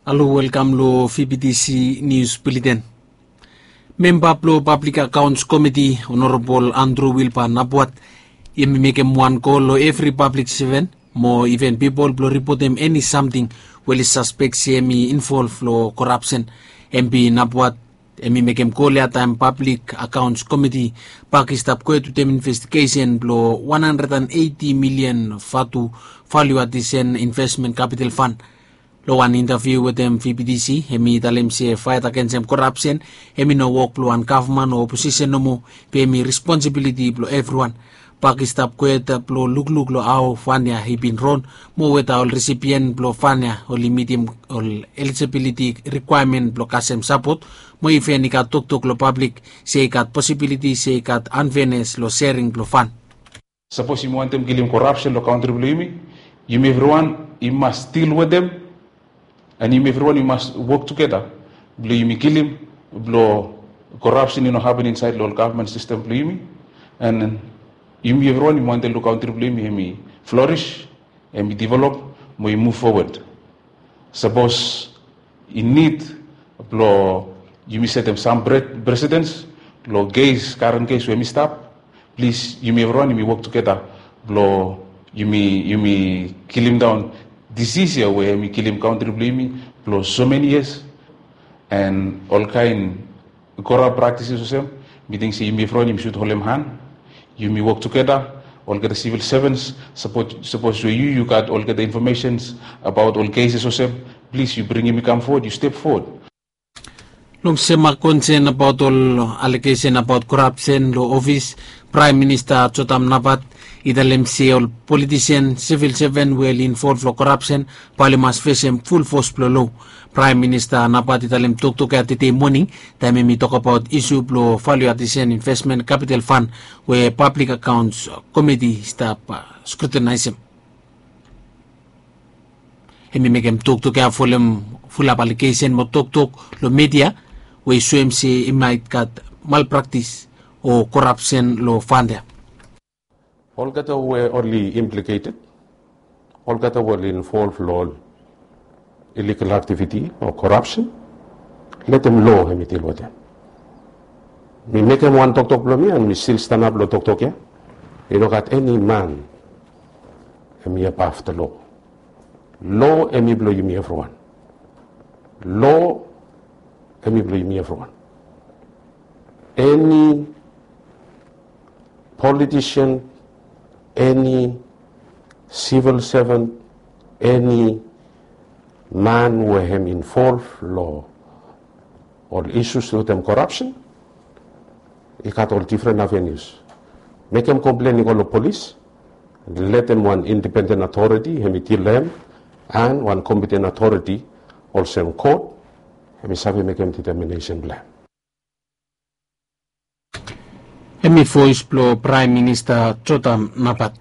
Hello, welcome to VBTC News Bulletin. Member of Public Accounts Committee, Honorable Andrew Wilpa Nabuat, make one call every public servant, more even people blow report them any something well suspect CME involved for corruption. MP Nabuat, make him call at time Public Accounts Committee, Pakistan to them investigation blow 180 million fatu value addition investment capital fund. One interview with them VPDC, hemi dalam si fight against corruption, hemi no work luan government or opposition no mo, hemi responsibility blo everyone. Pakistan kueta blo look lo au fanya he been run, mo weta all recipient blo fanya or medium all eligibility requirement blo kasem support, mo ife ni kat tok lo public, say kat possibility, say kat unfairness lo sharing blo fund. Suppose you want them killing corruption lo counter blo you may everyone, you must deal with them. And everyone, you must work together. Blue you kill him, blow corruption happen inside the government system, blue and everyone you want to look out blue flourish and develop, we move forward. Suppose you need blow you set them some precedents, blow case, current case we stop. Please everyone you work together, blow you may kill him down. This is a way we kill him country blaming plus so many years and all kind corrupt practices of them. Meeting see me from him should hold him hand. You may work together, all get the civil servants, suppose you got all get the informations about all cases of them. Please you bring him come forward, you step forward. Long sema concern about all allegation about corruption, law office, Prime Minister Chotam Nabat, idalem see all politician, civil servant well involved for corruption, parliament face him full force law. Prime Minister Nabat idalem talk at the morning, time we talk about issue blow value addition investment capital fund where public accounts committee staff scrutinize him. He make him talk full application mo talk lo media we show him say he might got malpractice or corruption lo fund. All that were only implicated, all that were involved in illegal activity or corruption, let them know him it with them. We make him one talk me and we still stand up lo talk ya. You know that any man him above the law. Law emi blow you me everyone. Law emi blow you me everyone. Any politician, any civil servant, any man who him involved law or issues with them corruption, he got all different avenues. Make him complain to the police, let them one independent authority, him tell them, and one competent authority, also in court, him sabi make him determination plan. Hemi voice blow Prime Minister Chotam Nabat.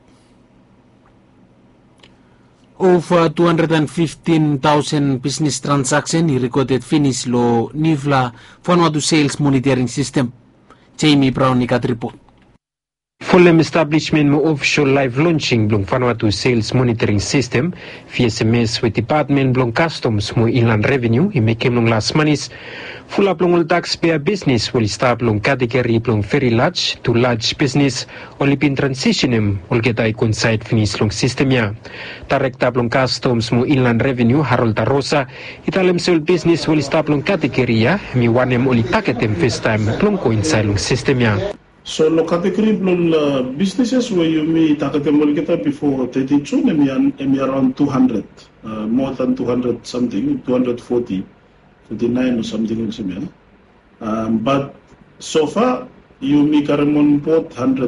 Over 215,000 business transactions he recorded finish lo Nivla Vanuatu sales monitoring system. Jamie Brown ikat report. Full establishment mo official live launching blong Vanuatu sales monitoring system via SMS with department blong customs mo inland revenue i make him last manis full up long taxpayer business will start long category blong very large to large business only been transition him will get icon side finish long system ya direct blong customs mo inland revenue Harold Tarosa italem sale business will start long category ya mi one him only target him first time blong coincide long system ya. So lo category blong businesses where you may target them kita before 32 maybe around 200 more than 200 something 240 29 or something similar. But so far you may carry on board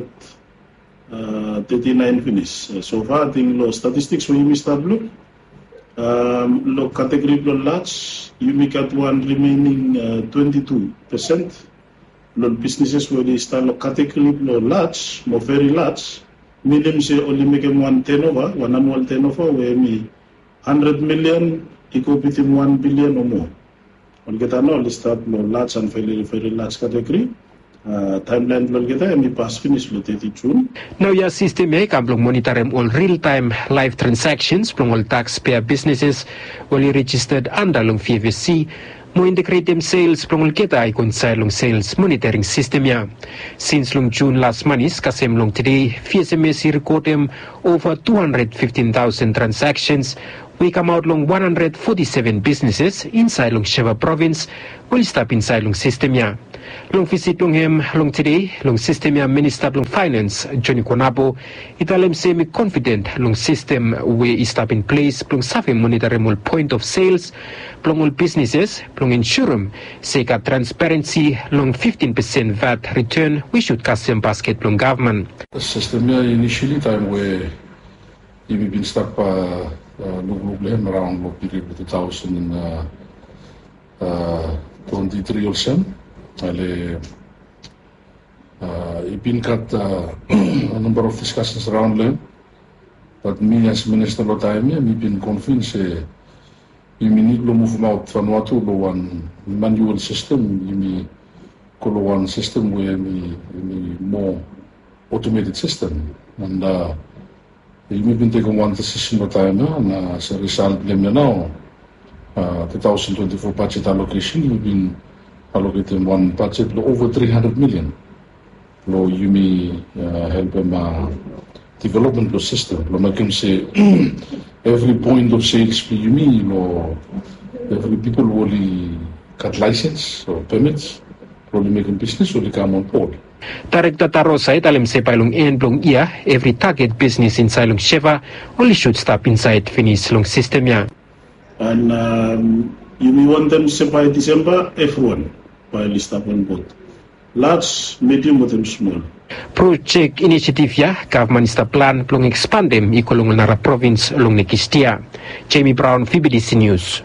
139 finish. So far I think lo statistics where you may start look lo category blong large you may get one remaining 22%. Businesses where they start category large, more very large, medium say only make them one annual turnover where me 100 million equal between 1 billion or more. On get another start large and very, very large category. timeline blon kita emi pas finish lo 30 June. Now ya system ya kamblong monitor all real-time live transactions from all taxpayer businesses only registered under long FVC mo integrate them sales from all kita ikon sa long sales monitoring system ya. Since long June last month kasem long today FSMS record them over 215,000 transactions. We come out long 147 businesses inside long Sheva province will stop inside long system ya. Long visit long him long today long system ya Minister long Finance Johnny Konabo italem semi confident long system we stop in place long saving monitorable point of sales long all businesses long ensure seka transparency long 15% VAT return we should custom basket long government. The system ya initially time where you've been stuck around period 2023 also. I've been got a number of discussions around them, but me as Minister of time, I've been convinced we need to move out Vanuatu to one manual system, we one system where we more automated system, and we've been taking one decision at a time, and as a result, now 2024 budget allocation, we've been allocating one budget over 300 million. You may help them development the system. I can say every point of sales you mean, every people will got license or permits, will making business will come on board. Director Tarosa italem sepalong blong iya every target business inside long Sheva only should stop inside finish long system ya. And you may want them to by December everyone by list up on board. Large, medium, or small. Project initiative ya government sta plan plong expand them ikolong nara province long Nekistia. Jamie Brown, FBDC News.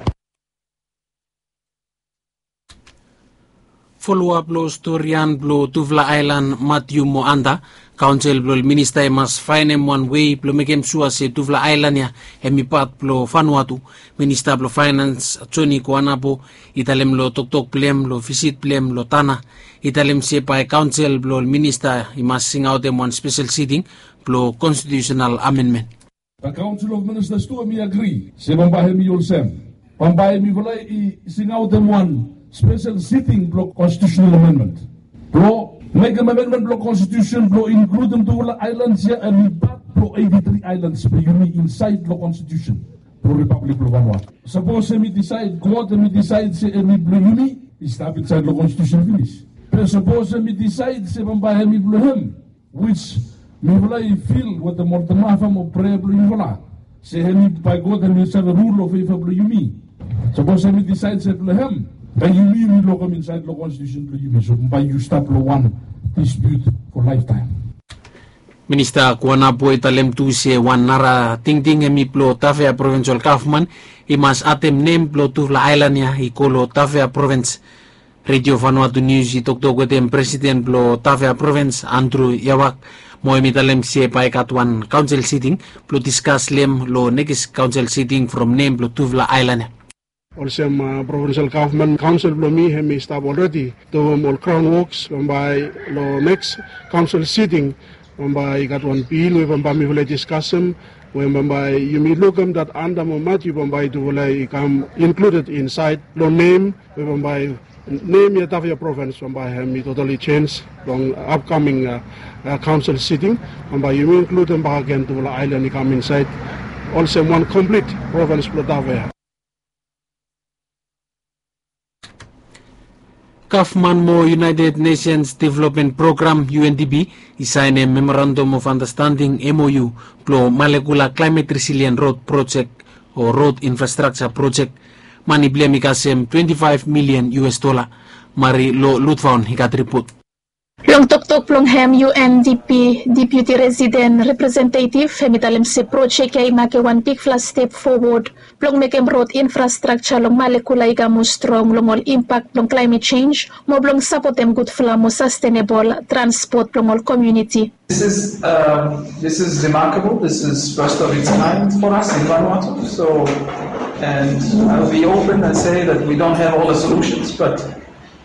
Follow-up lo storian blo Tuvla Island Matthew Moanda, Council blo Minister mas fine one way blo mekem sua se Tuvla Island ya emipat blo Vanuatu, Minister blo Finance Johnny Konabo, italem lo tok plem lo visit plem lo tana, italem se pa Council blo Minister imas sing out them one special sitting blo constitutional amendment. The Council of Ministers too me agree. Se mambahe mi yolsem. Mambahe mi volay I sing out them one special sitting block constitutional amendment. Block make an amendment block constitution block include them to all islands here and back block 83 islands per unit inside the constitution. Pro Republic of Vanuatu. Suppose me decide God me decide say me blue is stop inside the constitution finish. But suppose me decide say mambahe mi blue him which me will feel what the more the mafam of prayer blue vola. Say me by God and me say the rule of favor blue me. Suppose me decide say blue him. Then you mean you come inside the constitution to you, so by you stop the one dispute for lifetime. Minister Konabo italem tu se wan nara ting emi plo Tavea provincial government imas atem name plo Tuvla Island ya ikolo Tavea province. Radio Vanuatu News itok tem president plo Tavea province Andrew Yawak mo imitalem se pa ikatwan council sitting plo discuss lem lo next council sitting from name plo Tuvla Island ya. Also, provincial government council below me have start already to all crown works by lo next council sitting by got one bill we by me will discuss them when by you may look that under Matthew by to will come included inside lo name we by name Tavea province by me totally change long upcoming council sitting by you may include them by again to island come inside also one complete province Tavea. Kaufman mo United Nations Development Program UNDP isign a Memorandum of Understanding MOU plo Malekula Climate Resilient Road Project or Road Infrastructure Project maniblem ikasem $25 million mari lo lutfaun hikat report. Long tok plong hem UNDP Deputy Resident Representative hemitalem se project ay make one big flash step forward plong mekem road infrastructure long molecular mo strong long all impact long climate change mo plong supportem good mo sustainable transport plong all community. This is remarkable. This is first of its kind for us in Vanuatu. So, and I'll be open and say that we don't have all the solutions, but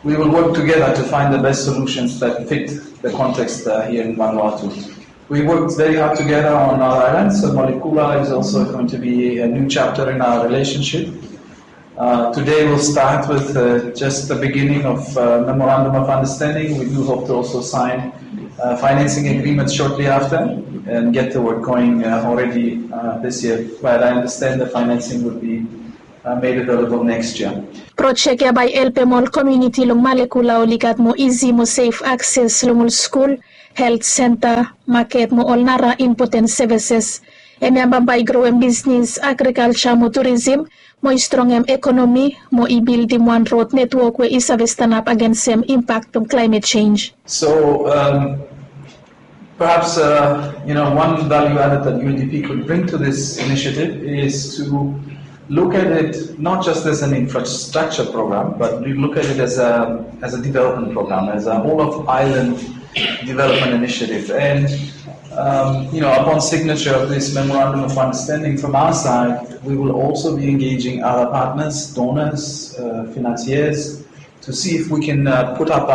we will work together to find the best solutions that fit the context here in Vanuatu. We worked very hard together on our island, so Molecular is also going to be a new chapter in our relationship. Today we'll start with just the beginning of Memorandum of Understanding. We do hope to also sign financing agreements shortly after and get the work going already this year. But I understand the financing would be made available next year. Project ya by LP Mall Community long Malekula ulikat mo easy mo safe access long school, health center, market mo all nara important services. Emiamba by growing business, agriculture mo tourism, mo strong economy, mo i-build one road network where isa stand up against some impact on climate change. So perhaps one value added that UNDP could bring to this initiative is to look at it not just as an infrastructure program, but we look at it as a development program, as a whole of island development initiative. And upon signature of this Memorandum of Understanding from our side, we will also be engaging other partners, donors, financiers, to see if we can put up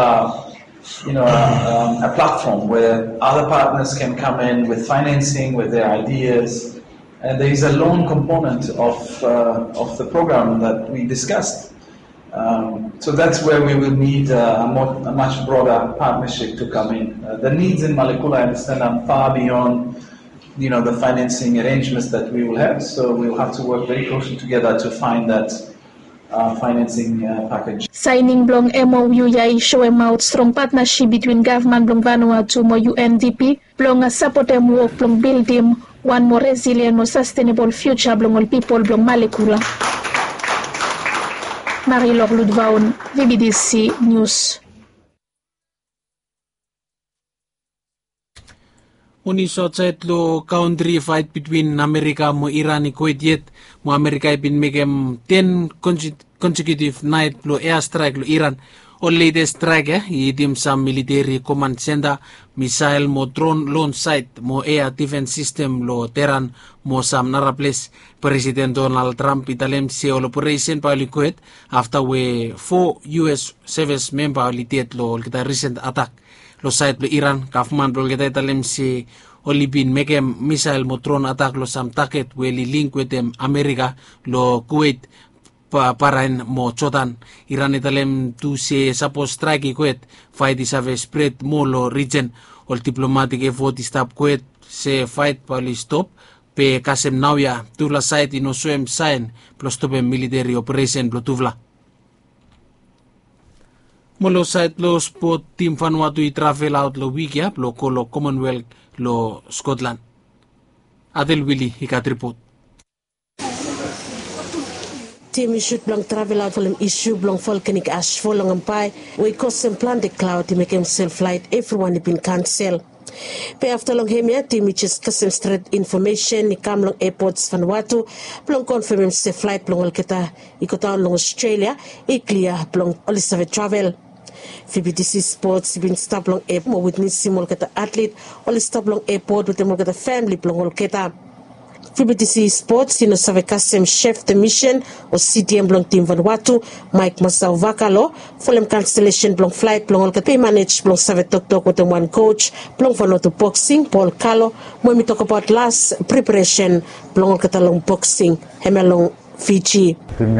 a platform where other partners can come in with financing, with their ideas. And there is a loan component of the program that we discussed. So that's where we will need a much broader partnership to come in. The needs in Malekula, I understand, are far beyond the financing arrangements that we will have. So we will have to work very closely together to find that financing package. Signing blong MOU ya show out strong partnership between government blong Vanuatu mo UNDP blong support work blong building one more resilient or sustainable future blong all people blong Malekula. Marie-Laure Ludvaun, VBDC News. Unisot lo country fight between America mo Iran and Kuwait yet mo America been making 10 consecutive night lo airstrike lo Iran. All latest strike idim sa military command center missile mo drone launch site mo air defense system lo Tehran mo sam naraples. President Donald Trump italem si operation pa Kuwait after we 4 US service member litet lo kita recent attack. Lo site lo Iran government lo kita italem si olibin mekem missile mo drone attack lo sam target we link with them America lo Kuwait parain mo chotan. Iran italem tu se suppose strike Kuwait fight is have spread mo lo region all diplomatic effort stop Kuwait se fight pali stop pe kasem nauya tuvla site ino swem sign plus tope military operation lo tuvla. Molo site lo sport team Vanuatu I travel out lo week ya lo kolo Commonwealth lo Scotland. Adel Willy ikat report. Team shoot blank travel out for issue blank volcanic ash for long and pie. We cost them plan the cloud to make himself flight. Everyone been cancel. Pe after long hemia team which is custom straight information ni kam long airports Vanuatu blank confirm himself flight blank kita ikota long Australia I clear blank Elizabeth travel. FBDC Sports been stop long airport witness simol kita athlete all stop long airport with them kita family blank kita. FBDC Sports save custom chef the mission o CDM blong team Vanuatu Mike Masau Vakalo folem cancellation blong flight blong all pay manage blong save talk with the one coach blong Vanuatu boxing Paul Kalo when we talk about last preparation blong all katalong boxing hemelong Fiji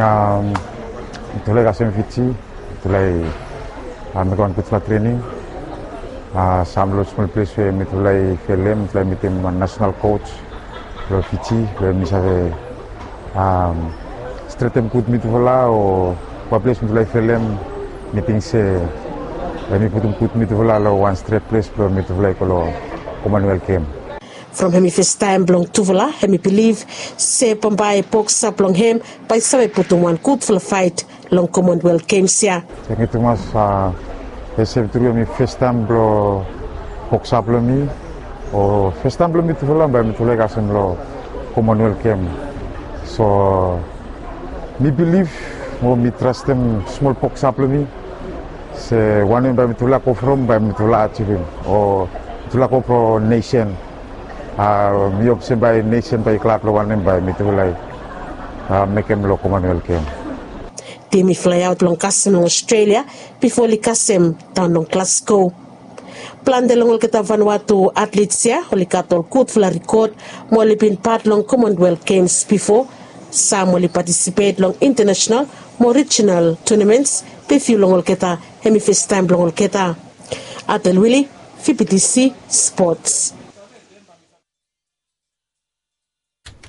tulay kasem Fiji tulay megon putla training samlo small place mitulay film tulay mitim national coach lo Fiji lo misave stretem kut mituhola o place mitulai film meeting se mi putum kut mituhola lo one straight place lo mitulai ko Commonwealth game. From hemi first time blong tuvola hemi believe se pambai box up long him by sabe putum one kut full fight long Commonwealth games ya. Itu mas ese tru mi first time blo box up lo mi o first time belum itu lah, baru itu lagi asal lo Commonwealth game. So, me believe, me trust them small box up me. Se one yang baru itu lah ko from, baru itu lah achieve. O itu lah ko pro nation. Me opsi by nation by club lo one yang baru itu lah make them lo Commonwealth game. Timi fly out long kasem long Australia before li kasem down long Glasgow. Plan de long kita Vanuatu athletes ya oli katol kut fla record mo li bin part long Commonwealth Games before some will participate long international more regional tournaments pe few long kita hemi first time long kita Atel Willy FBTC Sports.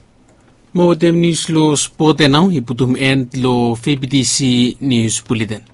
Mo dem news lo sport now iputum end lo FBTC News Bulletin.